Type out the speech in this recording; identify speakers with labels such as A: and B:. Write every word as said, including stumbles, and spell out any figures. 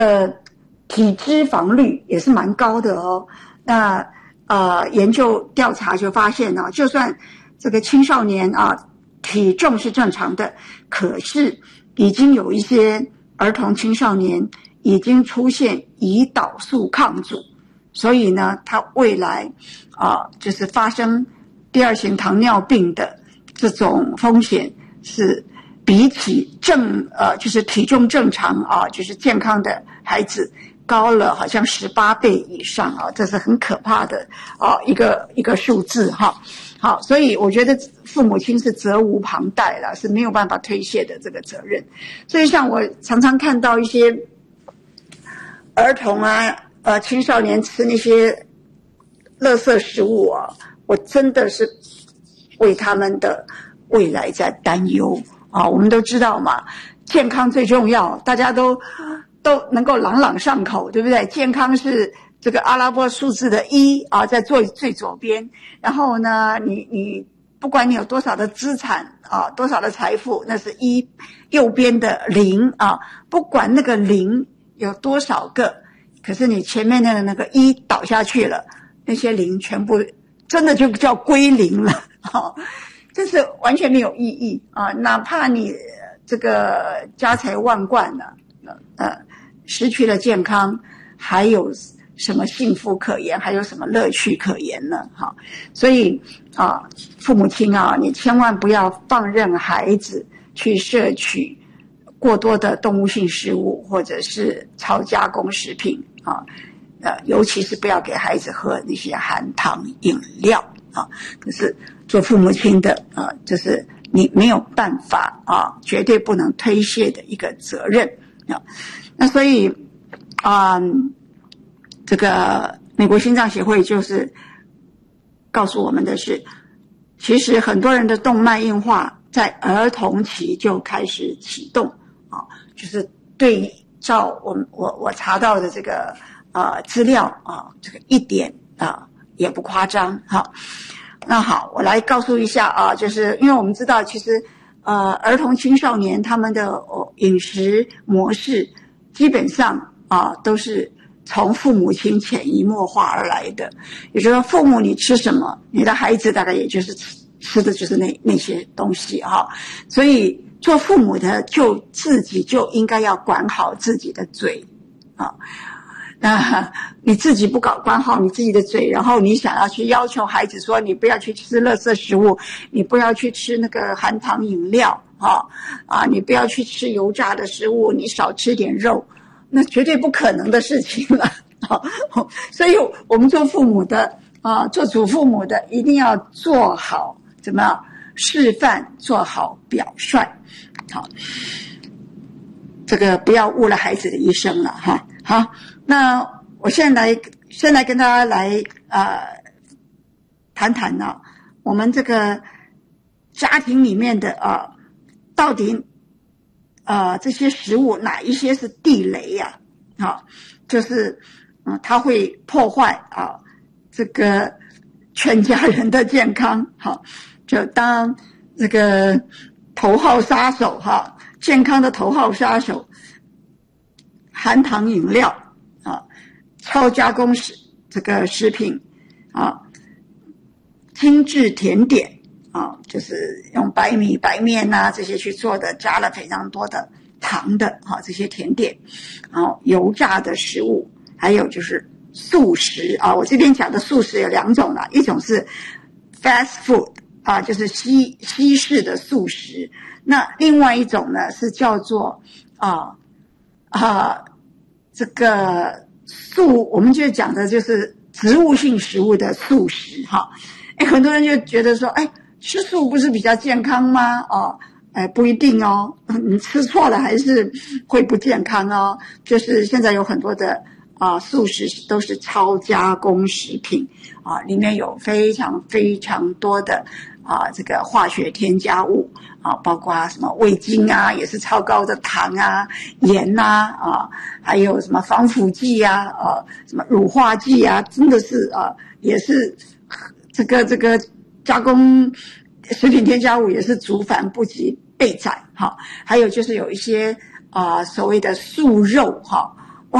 A: 呃，体脂肪率也是蛮高的哦。那呃，研究调查就发现呢、啊，就算这个青少年啊体重是正常的，可是已经有一些儿童青少年已经出现胰岛素抗阻，所以呢，他未来啊就是发生第二型糖尿病的这种风险是比起正呃就是体重正常啊就是健康的孩子高了好像十八倍以上啊，这是很可怕的啊一个一个数字哈。好，所以我觉得父母亲是责无旁贷了，是没有办法推卸的这个责任。所以像我常常看到一些儿童啊呃青少年吃那些垃圾食物啊，我真的是为他们的未来在担忧啊。我们都知道嘛，健康最重要，大家都都能够朗朗上口，对不对？健康是这个阿拉伯数字的一啊，在最最左边。然后呢，你你不管你有多少的资产啊，多少的财富，那是一。右边的零啊，不管那个零有多少个，可是你前面的那个一倒下去了，那些零全部真的就叫归零了啊，这是完全没有意义啊！哪怕你这个家财万贯呢、啊，呃，失去了健康，还有什么幸福可言？还有什么乐趣可言呢？哈，所以啊，父母亲啊，你千万不要放任孩子去摄取过多的动物性食物或者是超加工食品啊，呃，尤其是不要给孩子喝那些含糖饮料啊。可是做父母亲的啊，这是你没有办法啊，绝对不能推卸的一个责任啊。那所以啊。这个美国心脏协会就是告诉我们的是，其实很多人的动脉硬化在儿童期就开始启动啊，就是对照我我我查到的这个呃资料啊，这个一点啊也不夸张哈。那好，我来告诉一下啊，就是因为我们知道，其实呃儿童青少年他们的、哦、饮食模式基本上啊都是从父母亲潜移默化而来的，也就是说，父母你吃什么，你的孩子大概也就是吃吃的就是那那些东西哈。所以做父母的就自己就应该要管好自己的嘴啊。那你自己不搞管好你自己的嘴，然后你想要去要求孩子说你不要去吃垃圾食物，你不要去吃那个含糖饮料啊啊，你不要去吃油炸的食物，你少吃点肉。那绝对不可能的事情了，所以我们做父母的啊，做祖父母的一定要做好怎么样示范，做好表率，好，这个不要误了孩子的一生了哈。好，那我现在来，先来跟大家来呃谈谈呢、啊，我们这个家庭里面的啊，到底。呃，这些食物哪一些是地雷呀、啊？啊，就是嗯，它会破坏啊这个全家人的健康。好、啊，就当这个头号杀手哈、啊，健康的头号杀手，含糖饮料啊，超加工食这个食品啊，精致甜点。啊，就是用白米、白面呐、啊、这些去做的，加了非常多的糖的啊这些甜点，然后油炸的食物，还有就是素食啊。我这边讲的素食有两种啦，一种是 fast food 啊，就是西西式的素食。那另外一种呢是叫做啊啊这个素，我们就讲的就是植物性食物的素食哈。哎，很多人就觉得说，哎。吃素不是比较健康吗？哦，哎，不一定哦，你吃错了还是会不健康哦。就是现在有很多的啊素食都是超加工食品啊，里面有非常非常多的啊这个化学添加物啊，包括什么味精啊，也是超高的糖啊、盐呐 啊, 啊，还有什么防腐剂啊、啊什么乳化剂啊，真的是啊也是这个这个。加工食品添加物也是族繁不及备载哈，还有就是有一些啊、呃、所谓的素肉哈